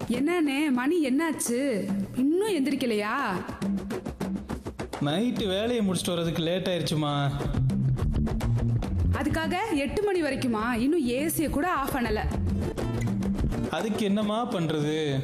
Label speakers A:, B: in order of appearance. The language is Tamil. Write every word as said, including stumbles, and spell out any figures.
A: என்னண்ணே, மணி என்னாச்சு? இன்னும் எந்திரிக்கலையா?
B: நைட்டு வேலையை முடிச்சுட்டு வர்றதுக்கு லேட் ஆயிடுச்சுமா.
A: அதுக்காக எட்டு மணி வரைக்குமா? இன்னும் ஏசியை கூட ஆஃப் பண்ணல.
B: அதுக்கு என்னம்மா பண்றது?